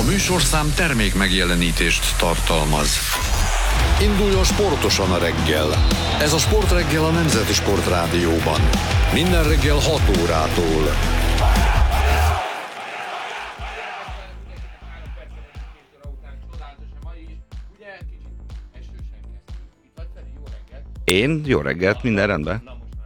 műsorszám termék megjelenítést tartalmaz. Induljon sportosan a reggel. Ez a Sportreggel a Nemzeti Sportrádióban. Minden reggel 6 órától. Én? Jó reggelt, minden rendben.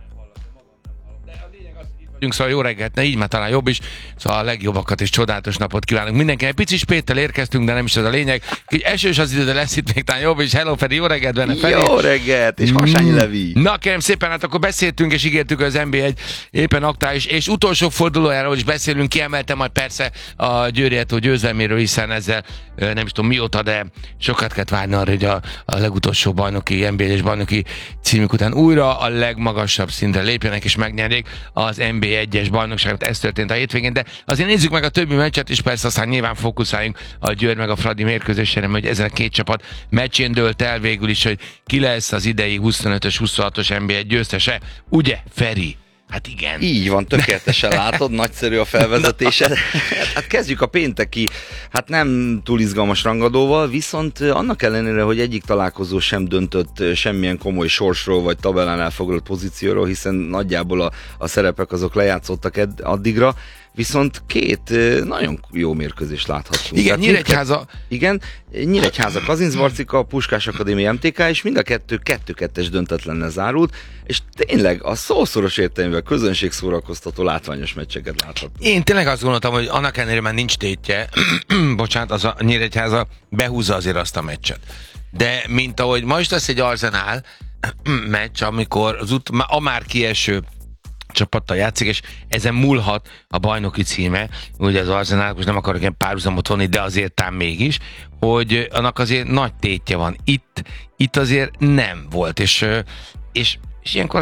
Szóval jó reggelt, ne így már talán jobb is. Szóval a legjobbakat és csodálatos napot kívánunk mindenkinek. Pici spéttel érkeztünk, de nem is ez a lényeg. Esős az idő, de lesz itt még talán jobb is. Hello Feri, jó reggelt benne Feri. Jó reggelt, és Hasányi Levi. Na kérem szépen, hát akkor beszéltünk és ígértük, az NB1 éppen aktuális, és utolsó fordulójáról is beszélünk. Kiemeltem majd persze a Győri Eto győzelméről, hiszen ezzel nem is tudom mióta, de sokat kell várni arra, hogy a legutolsó bajnoki, NB1-es bajnoki címük után újra a legmagasabb szintre lépjenek és megnyerjék az NB1-es bajnokságot. Ez történt a hétvégén, de azért nézzük meg a többi meccset, és persze aztán nyilván fókuszáljunk a Győr meg a Fradi mérkőzésére, hogy ezen a két csapat meccsén dőlt el végül is, hogy ki lesz az idei 25-ös, 26-os NB1 győztese. Ugye, Feri? Hát igen. Így van, tökéletesen látod, nagyszerű a felvezetésed. Hát kezdjük a pénteki, hát nem túl izgalmas rangadóval, viszont annak ellenére, hogy egyik találkozó sem döntött semmilyen komoly sorsról, vagy tabellán elfoglalt pozícióról, hiszen nagyjából a szerepek azok lejátszottak addigra, viszont két nagyon jó mérközést láthatunk. Igen, Nyíregyháza. Igen, Nyíregyháza, Kazincbarcika, Puskás Akadémia, MTK, és mind a kettő 2-2-es döntetlennel zárult, és tényleg a szószoros értelemben közönségszórakoztató látványos meccseket láthatunk. Én tényleg azt gondoltam, hogy annak ellenére már nincs tétje, bocsánat, az a Nyíregyháza behúzza azért azt a meccset. De mint ahogy most lesz egy Arsenal meccs, amikor a már kieső csapattal játszik, és ezen múlhat a bajnoki címe, ugye az Arsenal, most nem akarok ilyen párhuzamot vonni, de azért tám mégis, hogy annak azért nagy tétje van. Itt azért nem volt, és ilyenkor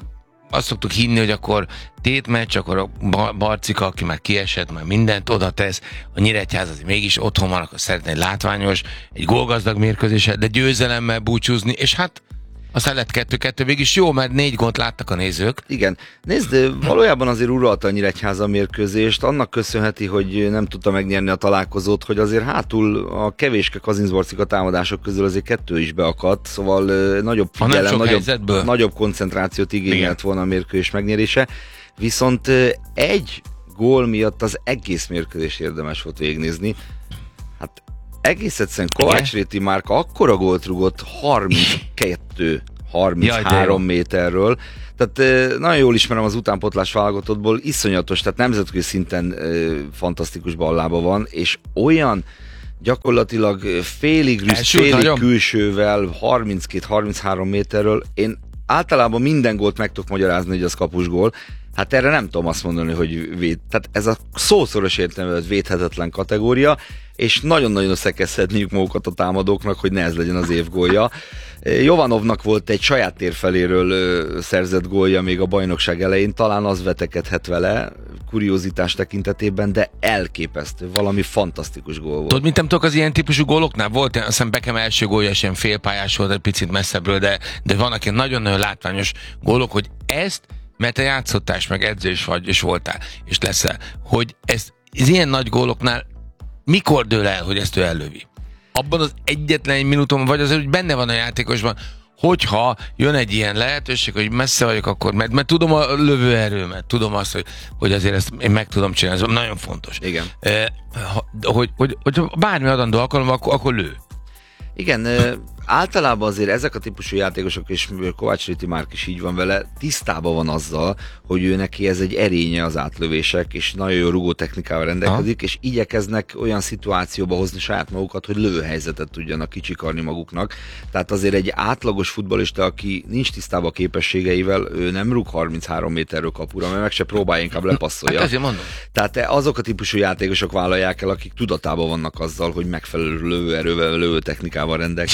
azt szoktuk hinni, hogy akkor tétmeccs, akkor a Barcika, aki már kiesett, már mindent oda tesz, a Nyíregyháza azért mégis otthon van, akkor szeretne egy látványos, egy gólgazdag mérkőzéset, de győzelemmel búcsúzni, és hát aztán lett 2-2, mégis jó, mert 4 gólt láttak a nézők. Igen. Nézd, valójában azért uralta a Nyíregyháza mérkőzést, annak köszönheti, hogy nem tudta megnyerni a találkozót, hogy azért hátul a kevéske Kazincbarcika támadások közül azért 2 is beakadt, szóval nagyobb figyelem, nagyobb koncentrációt igényelt volna a mérkőzés megnyerése, viszont egy gól miatt az egész mérkőzés érdemes volt végignézni. Hát egész egyszerűen Kovács Réti Márka akkora gólt rugott 32-33 méterről. Tehát nagyon jól ismerem az utánpótlás válogatottból, iszonyatos, tehát nemzetközi szinten fantasztikus ballába van, és olyan gyakorlatilag félig rüssz, félig külsővel 32-33 méterről. Én általában minden gólt meg tudok magyarázni, hogy az kapusgól. Hát erre nem tudom azt mondani, hogy tehát ez a szószoros értelemben védhetetlen kategória, és nagyon-nagyon összekezhetniük magukat a támadóknak, hogy ne ez legyen az év gólja. Jovanovnak volt egy saját tér feléről szerzett gólja még a bajnokság elején, talán az vetekedhet vele kuriózitás tekintetében, de elképesztő, valami fantasztikus gól volt. Tudod, mint nem tudok, az ilyen típusú góloknál volt, azt hiszem Beckham első gólja sem félpályás volt, egy picit messzebbről, de vannak ilyen nagyon-nagyon látványos gólok, hogy ezt, mert te játszottál, meg edző is vagy, és voltál, és leszel, hogy ez ilyen nagy góloknál mikor dől el, hogy ezt ő ellövi? Abban az egyetlen egy minuton, vagy azért, hogy benne van a játékosban, hogyha jön egy ilyen lehetőség, hogy messze vagyok, akkor, mert tudom a lövőerőmet, tudom azt, hogy azért ezt én meg tudom csinálni, ez nagyon fontos. Igen. Hogy bármi adandó alkalom, akkor lő. Igen, általában azért ezek a típusú játékosok, és Kovács Réti Márk is így van vele, tisztában van azzal, hogy ő neki ez egy erénye az átlövések, és nagyon jó rugó technikával rendelkezik, és igyekeznek olyan szituációba hozni saját magukat, hogy lövőhelyzetet tudjanak kicsikarni maguknak. Tehát azért egy átlagos futballista, aki nincs tisztában a képességeivel, ő nem rúg 33 méterről kapura, mert meg se próbálja, inkább lepasszolja. Hát ezért mondom. Tehát azok a típusú játékosok vállalják el, akik tudatában vannak azzal, hogy megfelelő lövőerővel, lövőtechnikával rendelkeznek.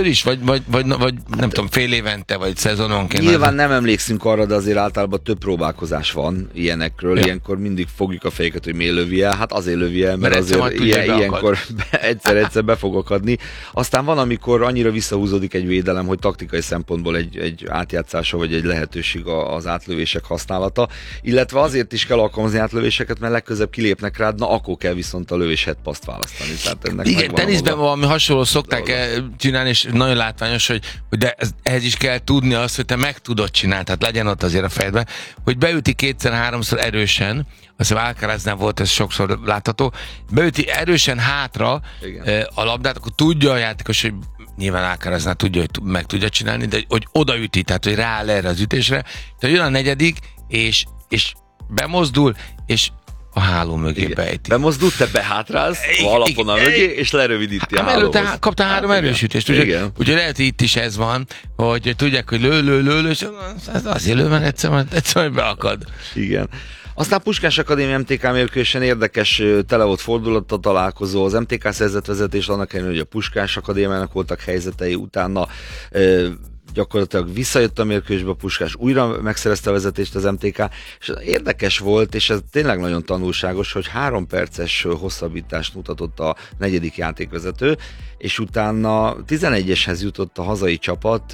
többször is? Vagy nem tudom, fél évente, vagy szezononként? Nyilván nem emlékszünk arra, de azért általában több próbálkozás van ilyenekről. Ja. Ilyenkor mindig fogjuk a fejeket, hogy miért lövi el. Hát azért lövi el, mert azért ilyenkor egyszer be fog akadni. Aztán van, amikor annyira visszahúzódik egy védelem, hogy taktikai szempontból egy átjátszása, vagy egy lehetőség az átlövések használata. Illetve azért is kell alkalmazni átlövéseket, mert legközebb kilépnek rád, na akkor kell viszont a lövéshet paszt választani. Tehát igen, teniszben valami hasonló szokták csinálni, és nagyon látványos, hogy de ehhez is kell tudni azt, hogy te meg tudod csinálni, tehát legyen ott azért a fejedben, hogy beüti kétszer-háromszor erősen, azt hiszem Alcaraznál volt ez sokszor látható, beüti erősen hátra a labdát, akkor tudja a játékos, hogy nyilván Alcaraznál tudja, hogy meg tudja csinálni, de hogy odaüti, tehát hogy rááll erre az ütésre, tehát jön a negyedik, és bemozdul, és a háló mögé bejti. Bemozdult, te behátrálsz alapon a mögé, és lerövidíti a hálóhoz. Előtte kapta 3 erősütést. Ugye lehet, hogy itt is ez van, hogy tudják, hogy lő, és azért lő, mert egyszer beakad. Igen. Aztán Puskás Akadémia MTK mérkőzésen érdekes tele volt fordulattal találkozó, az MTK szerzetvezetés annak ellenére, hogy a Puskás Akadémiának voltak helyzetei, utána gyakorlatilag visszajött a mérkőzésbe a Puskás, újra megszerezte a vezetést az MTK, és érdekes volt, és ez tényleg nagyon tanulságos, hogy 3 perces hosszabbítást mutatott a negyedik játékvezető, és utána 11-eshez jutott a hazai csapat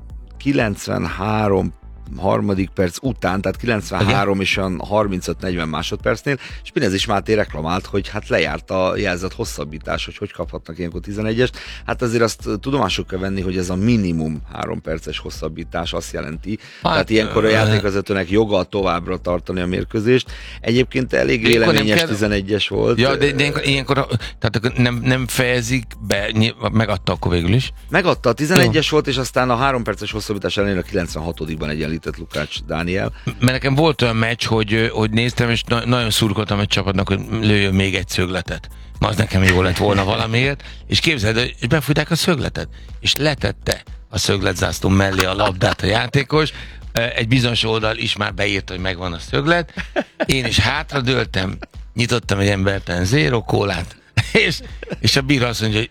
93 harmadik perc után, tehát 93 és olyan 35-40 másodpercnél, és Pinezis Máté reklamált, hogy hát lejárt a jelzett hosszabbítás, hogy kaphatnak ilyenkor 11-est. Hát azért azt tudomásul kell venni, hogy ez a minimum 3 perces hosszabbítás azt jelenti. Tehát ilyenkor a játékvezetőnek joga továbbra tartani a mérkőzést. Egyébként elég véleményes 11-es volt. Ja, de ilyenkor tehát nem fejezik be, megadta akkor végül is? Megadta, a 11-es volt, és aztán a 3 perces hosszabbítás ellenére a 96-ban egyenlített Lukács Dániel. Mert nekem volt olyan meccs, hogy néztem, és nagyon szurkoltam egy csapatnak, hogy lőjön még egy szögletet. Az nekem jó lett volna valamiért, és képzeld, hogy befújták a szögletet, és letette a szögletzászló mellé a labdát a játékos, egy bizonyos oldal is már beírta, hogy megvan a szöglet, én is hátradőltem, nyitottam egy embertelen zéro kólát, és a bíró azt mondja, hogy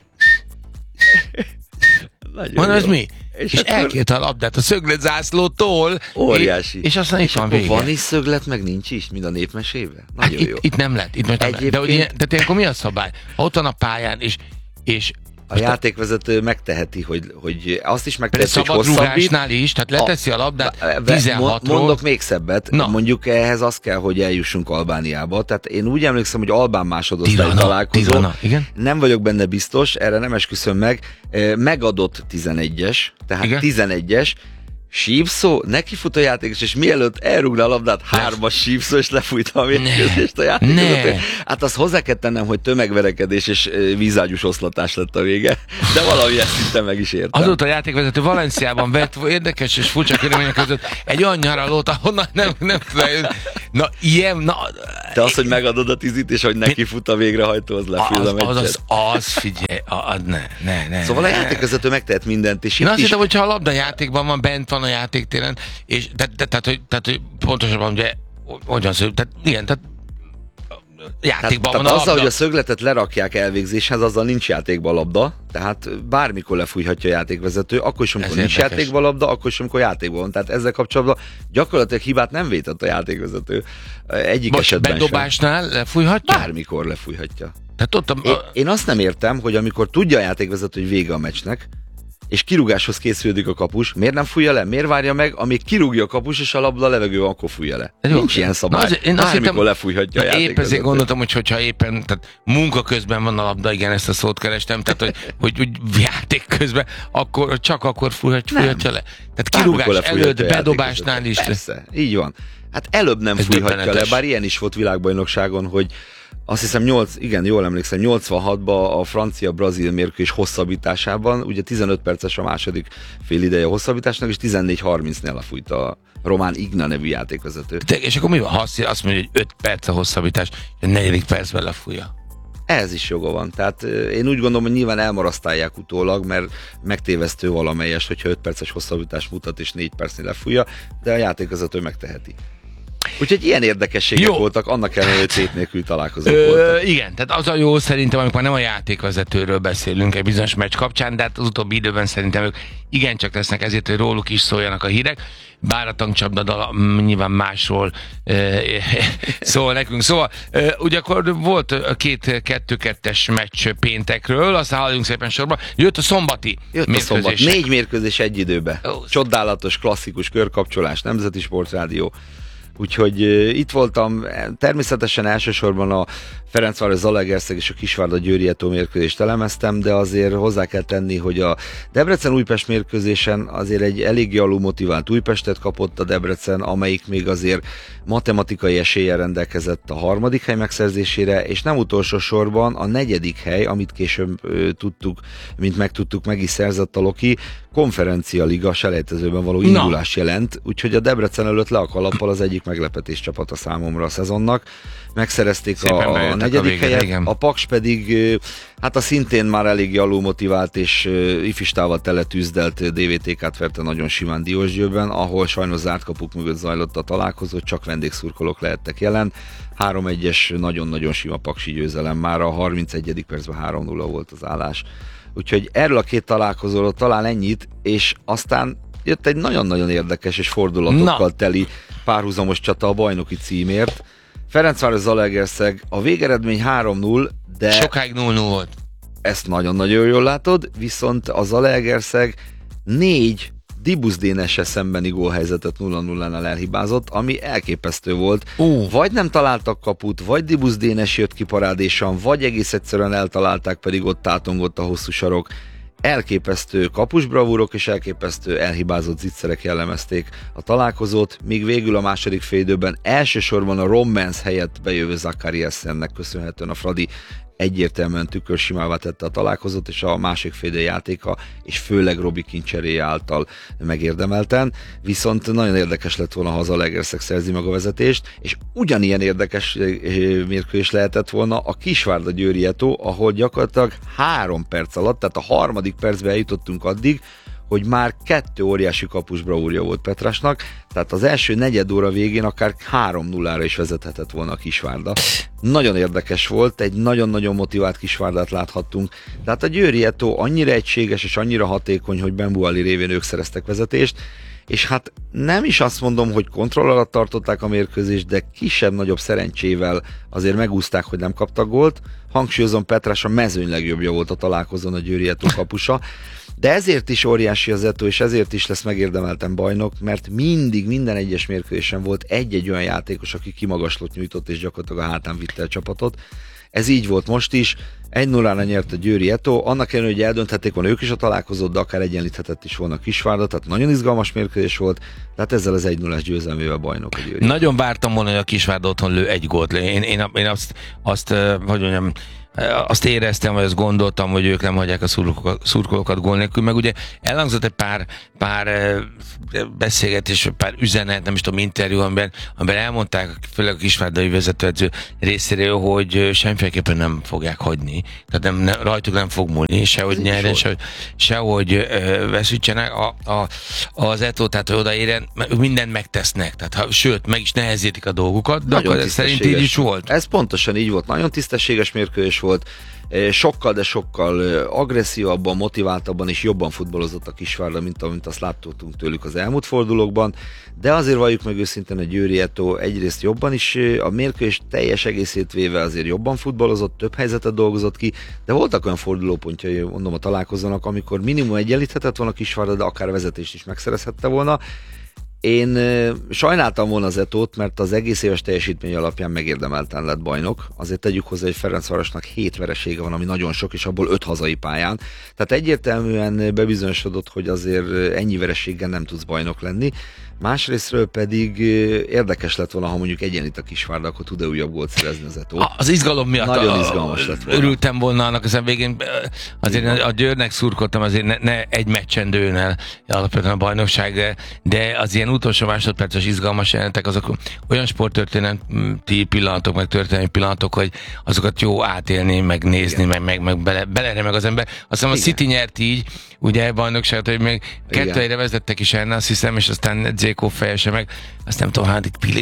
mondom, ez mi? És elkérte a labdát a szögletzászlótól. Óriási. És aztán itt van vége. Van is szöglet, meg nincs is, mint a népmesében? Nagyon jó. Itt nem lett. Tehát ilyenkor mi a szabály? Ha ott van a pályán, és a játékvezető megteheti, hogy azt is megteheti, hogy szabadrúgásnál is, tehát leteszi a labdát 16-ról. Mondok még szebbet, mondjuk ehhez az kell, hogy eljussunk Albániába. Tehát én úgy emlékszem, hogy albán másodosztály találkozó. Nem vagyok benne biztos, erre nem esküszöm meg. Megadott 11-es, tehát igen? 11-es, sípszó, nekifut a játékos, és mielőtt elrúgna a labdát, 3-as sípszó, és lefújta a mérkőzést a játékos. Hát azt hozzá kell tennem, hogy tömegverekedés és vízágyús oszlatás lett a vége, de valamilyen szinten meg is értem. Azóta a játékvezető Valenciában vett érdekes és furcsa körülmények között egy olyan nyaralót, ahonnan nem na ilyen, te az, hogy megadod a 10-it, és hogy nekifut a végrehajtó, az lefújja a meccset. Az figyelj, ne. Szóval a játékvezető megtehet mindent, és én azt hittem, hogyha a labda játékban van, bent van a játéktéren, és tehát, hogy pontosabban ugye hogyan szól, tehát igen, tehát játékban van a labda. Azzal, hogy a szögletet lerakják elvégzéshez, azzal nincs játékban labda, tehát bármikor lefújhatja a játékvezető, akkor is, amikor nincs játékban labda, akkor is, amikor játékban van. Tehát ezzel kapcsolatban gyakorlatilag hibát nem vétett a játékvezető. Egyik esetben bedobásnál lefújhatja? Bármikor lefújhatja. Tehát ott én azt nem értem, hogy amikor tudja a játékvezető, hogy vége a meccsnek, és kirúgáshoz készülődik a kapus, miért nem fújja le? Miért várja meg, amíg kirúgja a kapus, és a labda a levegő, akkor fújja le? Nincs ilyen szabály. Bármikor lefújhatja a játékvezető. Épp ezért gondoltam, hogyha éppen tehát munka közben van a labda, igen, ezt a szót kerestem, tehát hogy játék közben, akkor fújhatja le. Tehát kirúgás előtt, bedobásnál is. Persze, így van. Hát előbb nem fújhatja le, bár ilyen is volt világbajnokságon, hogy azt hiszem jól emlékszem, 86-ban a francia-brazil mérkőzés hosszabbításában, ugye 15 perces a második fél ideje a hosszabbításnak, és 14:30-nél lefújta a román Igna nevű játékvezető. És akkor mi van, ha azt mondja, hogy 5 perc a hosszabbítás, és a 4. percben lefújja? Ez is joga van. Tehát én úgy gondolom, hogy nyilván elmarasztálják utólag, mert megtévesztő valamelyest, hogyha 5 perces hosszabbítást mutat, és 4 percnél lefújja, de a játékvezető megteheti. Úgyhogy ilyen érdekességek voltak, annak ellenére, hogy szét nélkül találkozók voltak. Igen, tehát az a jó szerintem, amikor nem a játékvezetőről beszélünk egy bizonyos meccs kapcsán, de hát az utóbbi időben szerintem ők igencsak lesznek ezért, hogy róluk is szóljanak a hírek, bár a tankcsapda nyilván másról szól nekünk. Szóval ugye akkor volt a 2-2-2-es meccs péntekről, aztán haladjunk szépen sorba. Jött a szombati mérkőzés. 4 mérkőzés egy időben. Csodálatos, klasszikus körkapcsolás, Nemzeti Sportrádió. Úgyhogy itt voltam, természetesen elsősorban a Ferencváros Zalaegerszeg és a Kisvárda Győri Eto mérkőzést elemeztem, de azért hozzá kell tenni, hogy a Debrecen-Újpest mérkőzésen azért egy eléggé alul motivált Újpestet kapott a Debrecen, amelyik még azért matematikai eséllyel rendelkezett a 3. hely megszerzésére, és nem utolsó sorban a 4. hely, amit később megtudtuk, meg is szerzett a Loki, Konferencia Liga selejtezőben való indulás jelent, úgyhogy a Debrecen előtt le a kalappal az egyik meglepetés csapata számomra a szezonnak. Megszerezték a 4. helyet, igen. A Paks pedig hát a szintén már eléggé alulmotivált és ifistával teletűzdelt DVTK-t verte nagyon simán Diósgyőrben, ahol sajnos zárt kapuk mögött zajlott a találkozó, csak vendégszurkolók lehettek jelen. 3-1-es nagyon-nagyon sima paksi győzelem, már a 31. percben 3-0 volt az állás. Úgyhogy erről a két találkozóról talán ennyit, és aztán jött egy nagyon-nagyon érdekes és fordulatokkal teli párhuzamos csata a bajnoki címért. Ferencváros Zalaegerszeg, a végeredmény 3-0, de... Sokáig 0-0 volt. Ezt nagyon-nagyon jól látod, viszont a Zalaegerszeg 4 Dibusz Dénessel szembeni gólhelyzetet 0-0-nál elhibázott, ami elképesztő volt. Vagy nem találtak kaput, vagy Dibusz Dénes jött ki parádésan, vagy egész egyszerűen eltalálták, pedig ott tátongott a hosszú sarok. Elképesztő kapusbravúrok és elképesztő elhibázott zicserek jellemezték a találkozót, míg végül a második félidőben elsősorban a Romance helyett bejövő Zakariassennek köszönhetően a Fradi egyértelműen tükörsimává tette a találkozót, és a másik félidő játéka, és főleg Robi Kincseréje által megérdemelten. Viszont nagyon érdekes lett volna, ha az Zalaegerszeg szerzi meg a vezetést, és ugyanilyen érdekes mérkőzés lehetett volna a Kisvárda Győri Eto, ahol gyakorlatilag 3 perc alatt, tehát a 3. percben eljutottunk addig, hogy már 2 óriási kapus bravúrja volt Petrásnak, tehát az első negyed óra végén akár 3-0-ra is vezethetett volna a Kisvárda. Nagyon érdekes volt, egy nagyon-nagyon motivált Kisvárdát láthattunk, tehát a Győri Eto annyira egységes és annyira hatékony, hogy Ben Buali révén ők szereztek vezetést, és hát nem is azt mondom, hogy kontroll alatt tartották a mérkőzést, de kisebb-nagyobb szerencsével azért megúszták, hogy nem kaptak gólt. Hangsúlyozom, Petrás a mezőny legjobbja volt a találkozón, a Győri Eto kapusa. De ezért is óriási az Eto, és ezért is lesz megérdemelten bajnok, mert mindig, minden egyes mérkőzésen volt egy-egy olyan játékos, aki kimagaslót nyújtott, és gyakorlatilag a hátán vitte a csapatot. Ez így volt most is, 1-0-ra nyert a Győri Eto, annak ellenére, hogy eldönthették volna ők is a találkozót, de akár egyenlíthetett is volna a Kisvárda, tehát nagyon izgalmas mérkőzés volt, tehát ezzel az 1-0-as győzelmével bajnok a Győri. Nagyon vártam volna, hogy a Kisvárda otthon lő egy gólt. Én azt hogy mondjam, azt éreztem, vagy azt gondoltam, hogy ők nem hagyják a szurkolókat gól nélkül, meg ugye elhangzott egy pár beszélgetés, pár üzenet, nem is tudom, interjú, amiben elmondták, főleg a kisvárdai vezetőedző részéről, hogy semmiféleképpen nem fogják hagyni. Tehát rajtuk nem fog múlni, sehogy nyerjen, sehogy veszítsenek az Eto, tehát hogy odaérjen, mindent megtesznek, tehát sőt, meg is nehezítik a dolgukat, de akkor szerint így is volt. Ez pontosan így volt, nagyon tisztességes mérkőzés volt, sokkal, de sokkal agresszívabban, motiváltabban és jobban futballozott a Kisvárda, mint amint azt láttunk tőlük az elmúlt fordulókban, de azért valljuk meg őszintén, a Győri Eto egyrészt jobban is, a mérkőzés teljes egészét véve azért jobban futballozott, több helyzetet dolgozott ki, de voltak olyan fordulópontjai, mondom, a találkozónak, amikor minimum egyenlíthetett volna a Kisvárda, de akár vezetést is megszerezhette volna. Én sajnáltam volna az Etót, mert az egész éves teljesítmény alapján megérdemelten lett bajnok. Azért tegyük hozzá, hogy Ferencvárosnak 7 veresége van, ami nagyon sok, és abból 5 hazai pályán. Tehát egyértelműen bebizonyosodott, hogy azért ennyi vereséggel nem tudsz bajnok lenni. Másrésztről pedig érdekes lett volna, ha mondjuk egyenlít a Kisvárda, akkor tud-e újabb gólt szerezni az Eto. Az izgalom miatt nagyon izgalmas lett volna. Örültem volna annak, aztán végén azért a Győrnek szurkoltam, azért ne egy meccsen dőlne el alapvetően a bajnokság, de az ilyen utolsó másodperces izgalmas jelenetek, azok olyan sporttörténeti pillanatok, meg történelmi pillanatok, hogy azokat jó átélni, meg nézni, meg beleremeg az ember. Aztán a City nyert így, ugye bajnokságot, hogy még 2-1-re vezettek is enne, azt hiszem, és aztán Dzékó fejese meg azt nem tudom,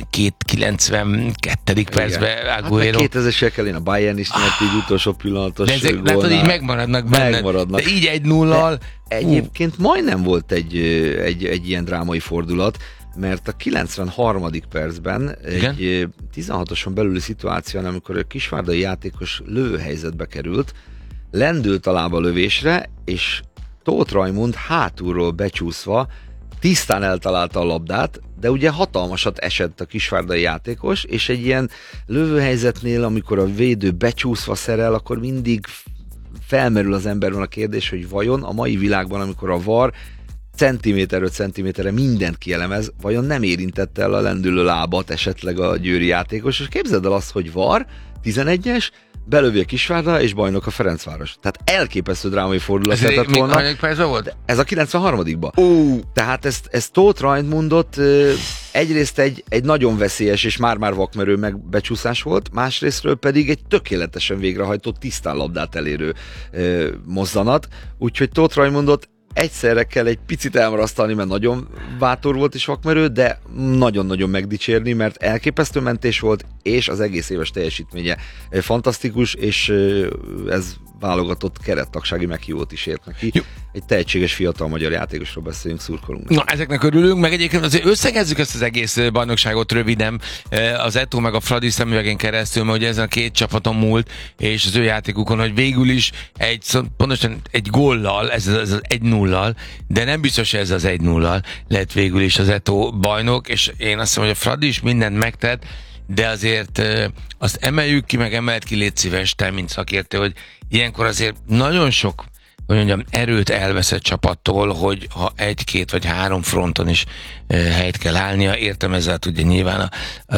92. percben Agüero. Hát 2000-esek elén a Bayern is nyert így utolsó pillanatos de ezek látod, így megmaradnak benned. Megmaradnak. De így 1-0-al. Egyébként majdnem volt egy ilyen drámai fordulat, mert a 93. percben igen? egy 16-oson belüli szituáción, amikor a kisvárdai játékos lövőhelyzetbe került, lendült a lába lövésre, és Tóth Rajmund hátulról becsúszva tisztán eltalálta a labdát, de ugye hatalmasat esett a kisvárdai játékos, és egy ilyen lövőhelyzetnél, amikor a védő becsúszva szerel, akkor mindig felmerül az emberben a kérdés, hogy vajon a mai világban, amikor a VAR centiméterről centiméterre mindent kielemez, vajon nem érintette el a lendülő lábat esetleg a győri játékos, és képzeld el azt, hogy VAR, 11-es, belövi a Kisvárda, és bajnok a Ferencváros. Tehát elképesztő drámai fordulat lehetett volna. Ez volt? Ez a 93-ba. Tehát ezt Tóth Rajmundot egyrészt egy nagyon veszélyes és már-már vakmerő megbecsúszás volt, másrésztről pedig egy tökéletesen végrehajtott tisztán labdát elérő mozzanat. Úgyhogy Tóth Rajmundot egyszerre kell egy picit elmarasztalni, mert nagyon bátor volt és vakmerő, de nagyon-nagyon megdicsérni, mert elképesztő mentés volt, és az egész éves teljesítménye fantasztikus, és ez válogatott kerettagsági meghívót is ért neki. Jó. Egy tehetséges fiatal magyar játékosról beszélünk, szurkolunk. Na, ezeknek örülünk, meg egyébként azért összegezzük ezt az egész bajnokságot röviden az Eto'o meg a Fradi szemüvegén keresztül, mert ugye ezen a két csapaton múlt, és az ő játékukon, hogy végül is pontosan egy góllal, ez az 1-0-al, de nem biztos, hogy ez az 1-0-al lett végül is az Eto'o bajnok, és én azt hiszem, hogy a Fradi is mindent megtett, de azért azt emeljük ki, meg emelt ki, légy szíves, te, mint szakértő, hogy ilyenkor azért nagyon sok, hogy mondjam, erőt elveszett csapattól, hogy ha 1, 2 vagy 3 fronton is helyt kell állnia. Értem ezzel, ugye nyilván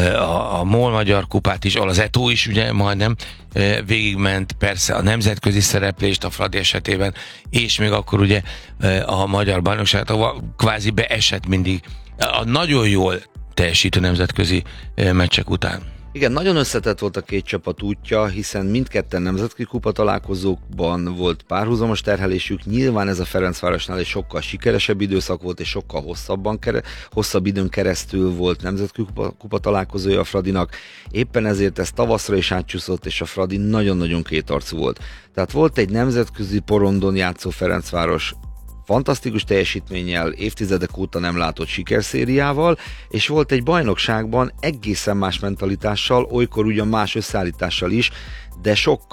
a MOL Magyar Kupát is, ahol az Eto'o is ugye majdnem végigment, persze a nemzetközi szereplést a Fradi esetében, és még akkor ugye a magyar bajnokságot, ahol kvázi beesett mindig a nagyon jól teljesítő nemzetközi meccsek után. Igen, nagyon összetett volt a két csapat útja, hiszen mindketten nemzetközi kupa találkozókban volt párhuzamos terhelésük. Nyilván ez a Ferencvárosnál egy sokkal sikeresebb időszak volt, és sokkal hosszabb időn keresztül volt nemzetközi kupa találkozója a Fradinak. Éppen ezért ez tavaszra is átcsúszott, és a Fradi nagyon-nagyon kétarcú volt. Tehát volt egy nemzetközi porondon játszó Ferencváros, fantasztikus teljesítménnyel, évtizedek óta nem látott sikerszériával, és volt egy bajnokságban egészen más mentalitással, olykor ugyan más összeállítással is, de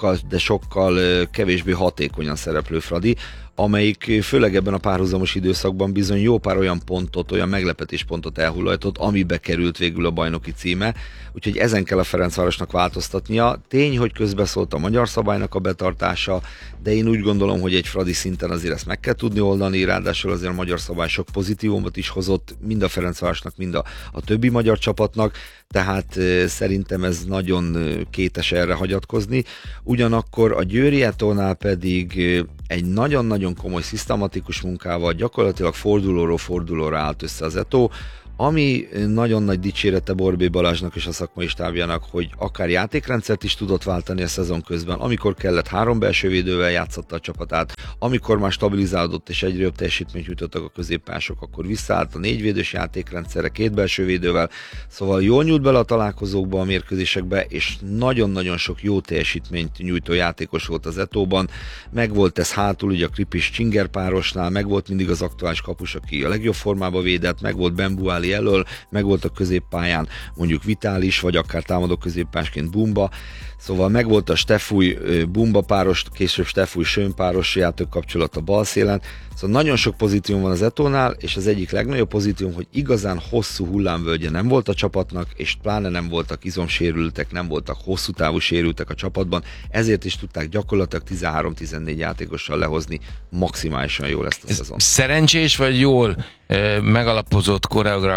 sokkal kevésbé hatékonyan szereplő Fradi, amelyik főleg ebben a párhuzamos időszakban bizony jó pár olyan pontot, olyan meglepetéspontot elhullajtott, amibe került végül a bajnoki címe, úgyhogy ezen kell a Ferencvárosnak változtatnia. Tény, hogy közbeszólt a magyar szabálynak a betartása, de én úgy gondolom, hogy egy Fradi szinten azért ezt meg kell tudni oldani, ráadásul azért a magyar szabály sok pozitívumot is hozott, mind a Ferencvárosnak, mind a többi magyar csapatnak, tehát szerintem ez nagyon kétes erre hagyatkozni. Ugyanakkor a Győri Eto'nál pedig egy nagyon-nagyon komoly, szisztematikus munkával gyakorlatilag fordulóról fordulóra állt össze az Eto'o, ami nagyon nagy dicsérete Borbély Balázsnak és a szakmai stábjának, hogy akár játékrendszert is tudott váltani a szezon közben, amikor kellett 3 belső védővel játszotta a csapatát, amikor már stabilizálódott és egyre jobb teljesítményt nyújtottak a középpások, akkor visszaállt a 4 védős játékrendszerre 2 belső védővel, szóval jól nyújt bele a találkozókba, a mérkőzésekbe, és nagyon-nagyon sok jó teljesítményt nyújtó játékos volt az Eto'ban. Megvolt ez hátul, ugye a Kripis Csinger párosnál, megvolt mindig az aktuális kapus, aki a legjobb formába védett, megvolt Ben Buáli elől, megvolt a középpályán mondjuk Vitális, vagy akár támadó középpásként Bumba, szóval megvolt a Stefúj Bumba páros, később Stefúj Sön páros játékkapcsolat a balszélen, szóval nagyon sok pozitívum van az Eto'nál, és az egyik legnagyobb pozitívum, hogy igazán hosszú hullámvölgye nem volt a csapatnak, és pláne nem voltak izomsérültek, nem voltak hosszú távú sérültek a csapatban, ezért is tudták gyakorlatilag 13-14 játékossal lehozni maximálisan jól ezt a szezon. Szerencsés vagy jól megalapozott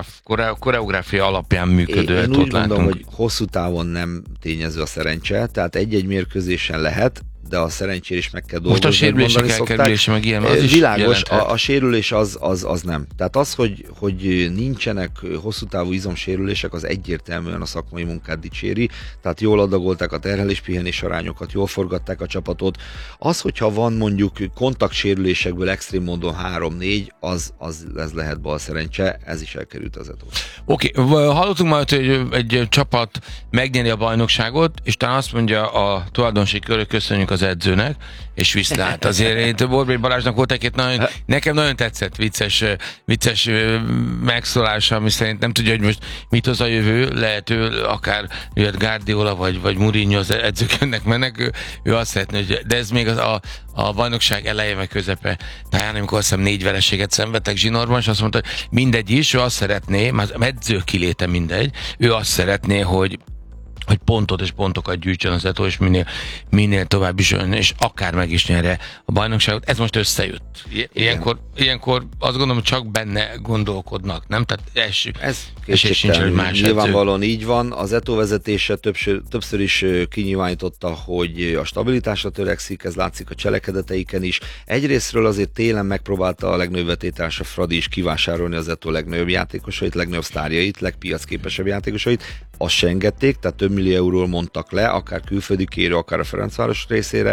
koreográfia alapján működő Én úgy gondolom, hogy hosszú távon nem tényező a szerencse, tehát egy-egy mérkőzésen lehet, de a szerencsére is meg kell Most dolgozni. a sérülések elkerülése, meg ilyen, az is világos, a sérülés az nem. Tehát az, hogy nincsenek hosszú távú izomsérülések, az egyértelműen a szakmai munkát dicséri, tehát jól adagolták a terhelés-pihenés arányokat, jól forgatták a csapatot. Az, hogyha van mondjuk kontaktsérülésekből extrém módon 3-4, ez lehet bal szerencse, ez is elkerült az etó. Oké, hallottunk majd, hogy egy csapat megnyeri a bajnokságot, és talán azt mondja a tulajdonosi kör, köszönjük az edzőnek, és viszlát. Azért én Borbély Balázsnak volt nekem nagyon tetszett vicces megszólása, ami szerint nem tudja, hogy most mit hoz a jövő, lehet ő akár jöhet Guardiola, vagy Mourinho, az edzők jönnek, mennek, ő azt szeretné, hogy de ez még a bajnokság eleje meg közepe táján, amikor azt hiszem 4 vereséget szenvedtek zsinórban, és azt mondta, hogy mindegy is, ő azt szeretné, már edző kiléte mindegy, ő azt szeretné, hogy pontot és pontokat gyűjtsön az Eto'o, és minél tovább is jön, és akár meg is nyerje a bajnokságot. Ez most összejött. Ilyenkor azt gondolom, hogy csak benne gondolkodnak, nem? Tehát nyilvánvalóan így van. Az Eto'o vezetése többször is kinyilvánította, hogy a stabilitásra törekszik, ez látszik a cselekedeteiken is. Egyrésztről azért télen megpróbálta a legnagyobb vetétársa Fradi is kivásárolni az Eto'o legnagyobb játékosait, legnagyobb sztárjait, legpiacképesebb játékosait. Azt se engedték, tehát több millió euróról mondtak le, akár külföldi kérő, akár a Ferencváros részére,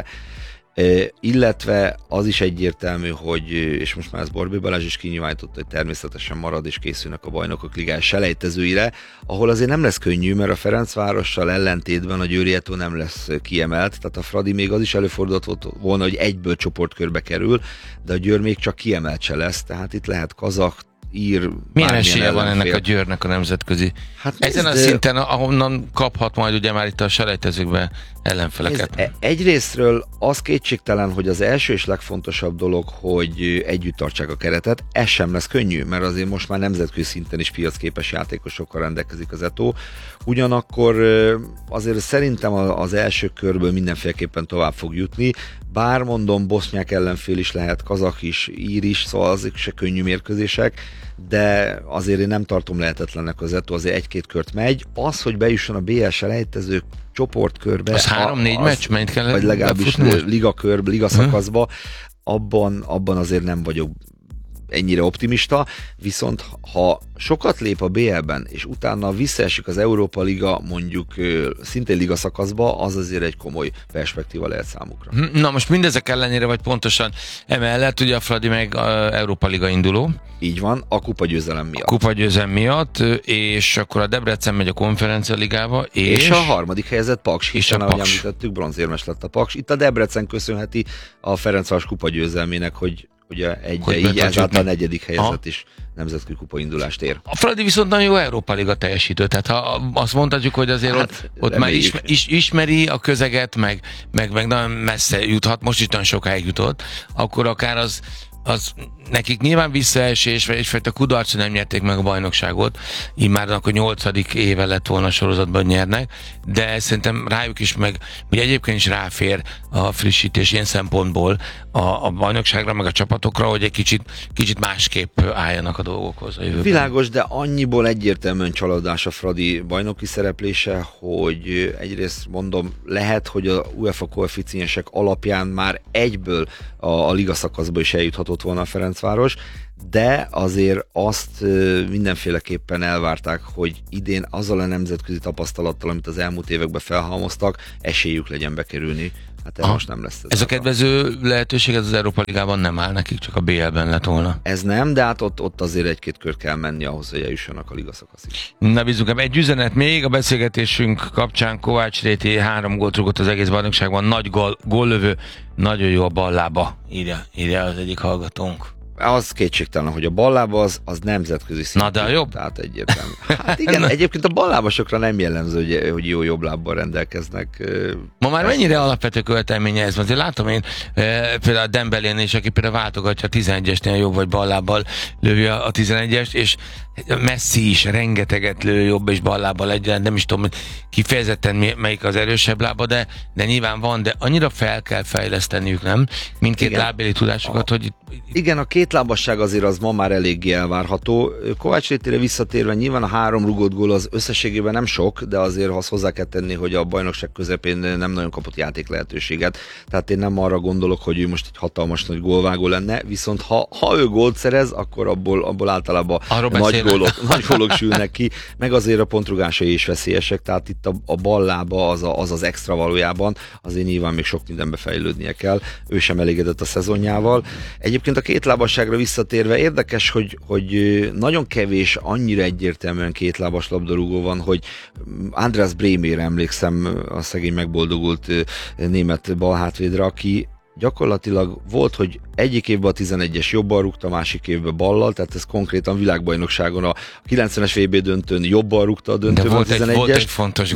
illetve az is egyértelmű, hogy, és most már ez Borbély Balázs is kinyilvánította, hogy természetesen marad és készülnek a Bajnokok Ligája selejtezőire, ahol azért nem lesz könnyű, mert a Ferencvárossal ellentétben a győri Eto'o nem lesz kiemelt, tehát a Fradi még az is előfordult volna, hogy egyből csoportkörbe kerül, de a Győr még csak kiemelt se lesz, tehát itt lehet kazak, ír. Milyen esélye van ennek a Győrnek a nemzetközi? Hát ezen a szinten, ahonnan kaphat majd ugye már itt a selejtezőkben ellenfeleket. Egyrésztről az kétségtelen, hogy az első és legfontosabb dolog, hogy együtt tartsák a keretet. Ez sem lesz könnyű, mert azért most már nemzetközi szinten is piacképes játékosokkal rendelkezik az Eto'o. Ugyanakkor azért szerintem az első körből mindenféleképpen tovább fog jutni, bár mondom, bosznyák ellenfél is lehet, kazak is, ír is, szóval azok se könnyű mérkőzések, de azért én nem tartom lehetetlennek az Eto'o, azért 1-2 kört megy. Az, hogy bejusson a BL selejtező csoportkörbe, az 3-4 meccs, mennyit kell vagy legalábbis ligakörbe, ligaszakaszba, abban azért nem vagyok ennyire optimista, viszont ha sokat lép a BL-ben, és utána visszaesik az Európa Liga mondjuk szintén ligaszakaszba, az azért egy komoly perspektíva lehet számukra. Na most mindezek ellenére, vagy pontosan emellett, ugye a Fradi meg a Európa Liga induló. Így van, a kupagyőzelem miatt. Kupagyőzelem miatt, és akkor a Debrecen megy a Konferencia Ligába, és a harmadik helyezett Paks, hiszen ahogy említettük, bronzérmes lett a Paks. Itt a Debrecen köszönheti a Ferencváros kupagyőzelmének, hogy ugye így ezáltal a negyedik helyezett is nemzetközi kupa indulást ér. A Fradi viszont nagyon jó Európa Liga teljesítő, tehát ha azt mondhatjuk, hogy azért ott már ismeri a közeget, meg nagyon messze juthat, most is nagyon sokáig jutott, akkor akár az nekik nyilván visszaesés, vagy egyfajta kudarc, nem nyerték meg a bajnokságot, immár akkor 8. éve lett volna a sorozatban nyernek, de szerintem rájuk is meg, ugye egyébként is ráfér a frissítés ilyen szempontból a bajnokságra, meg a csapatokra, hogy egy kicsit másképp álljanak a dolgokhoz a jövőben. Világos, de annyiból egyértelműen csalódás a Fradi bajnoki szereplése, hogy egyrészt mondom, lehet, hogy a UEFA koeficiensek alapján már egyből a ligaszakaszba is eljuthatott volna a Ferencváros, de azért azt mindenféleképpen elvárták, hogy idén azzal a nemzetközi tapasztalattal, amit az elmúlt években felhalmoztak, esélyük legyen bekerülni. Hát ez most nem lesz. Ez a kedvező lehetőség, ez az Európa Ligában nem áll nekik, csak a BL-ben lett volna. Ez nem, de hát ott azért 1-2 kör kell menni ahhoz, hogy eljussanak a ligaszakaszig. Na bízunk, egy üzenet még a beszélgetésünk kapcsán. Kovács Réti 3 gólt rúgott az egész bajnokságban, nagy góllövő, nagyon jó a ballába, írja az egyik hallgatónk. Az kétségtelen, hogy a ballába az nemzetközi szintű. Na de a jobb? Tehát egyértelmű. Hát igen, egyébként a ballábasokra nem jellemző, hogy jó jobb lábbal rendelkeznek. Ma már mennyire alapvető követelménye ez? Azért látom én például a Dembélén is, aki például váltogatja a 11-esnél jobb vagy ballábbal lővi a 11-est, és Messi is rengeteget lő jobb és ballábbal egyaránt, nem is tudom kifejezetten melyik az erősebb lába, de nyilván van, de annyira fel kell fejleszteniük, nem? Mindkét lábbéli tudásukat, hogy Igen, a kétlábasság azért az ma már eléggé elvárható. Kovács Rétére visszatérve nyilván a 3 rugott gól az összességében nem sok, de azért azt hozzá kell tenni, hogy a bajnokság közepén nem nagyon kapott játék lehetőséget. Tehát én nem arra gondolok, hogy ő most egy hatalmas nagy gólvágó lenne, viszont ha ő gólt szerez, akkor abból általában nagy gólok sülnek ki, meg azért a pontrugásai is veszélyesek, tehát itt a bal lába az extra valójában, azért nyilván még sok mindenbe fejlődnie kell. Ő sem elégedett a szezonjával. Egyébként a kétlábasságra visszatérve érdekes, hogy nagyon kevés, annyira egyértelműen kétlábas labdarúgó van, hogy Andreas Brehmére emlékszem, a szegény megboldogult német balhátvédre, aki gyakorlatilag volt, hogy egyik évben a 11-es jobban rúgta, másik évben ballal, tehát ez konkrétan világbajnokságon a 90-es VB döntőn jobban rúgta a döntőben a 11-es.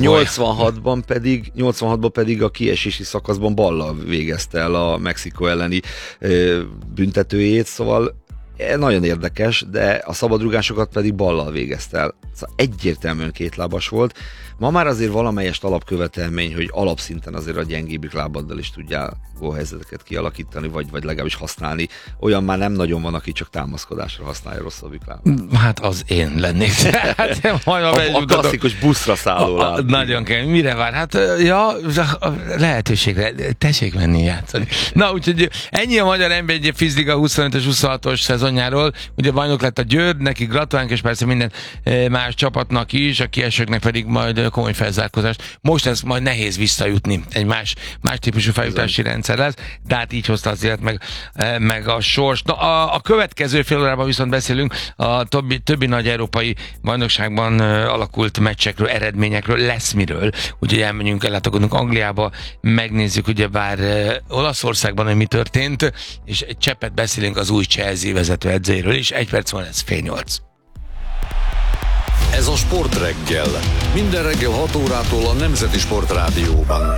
86-ban pedig a kiesési szakaszban ballal végezte el a Mexikó elleni büntetőjét, szóval nagyon érdekes, de a szabadrúgásokat pedig ballal végezte el. Szóval egyértelműen kétlábas volt. Ma már azért valamelyest alapkövetelmény, hogy alapszinten azért a gyengébbik lábaddal is tudjál gólhelyzeteket kialakítani, vagy legalábbis használni. Olyan már nem nagyon van, aki csak támaszkodásra használja rosszabbik lábad. Hát az én lennék. A klasszikus buszra szálló láb. Nagyon kell. Mire vár? Hát ja, lehetőségre. Tessék menni játszani. Na, úgyhogy ennyi a Magyar NB1 Fizliga 25-ös 26-os szezonjáról. Ugye bajnok lett a Győr, neki gratulálunk, és persze minden más csapatnak is, a kiesőknek pedig majd komoly felzárkózás. Most ez majd nehéz visszajutni. Egy más típusú feljutási rendszer lesz, de hát így hozta az élet meg a sors. Na, a következő fél órában viszont beszélünk a többi nagy európai bajnokságban alakult meccsekről, eredményekről, lesz miről. Úgyhogy elmenjünk, ellátogatunk Angliába, megnézzük ugyebár Olaszországban, hogy mi történt, és egy cseppet beszélünk az új Chelsea vezetőedzőjéről is. 1 perc van, ez fél 8. Ez a Sportreggel. Minden reggel 6 órától a Nemzeti Sportrádióban.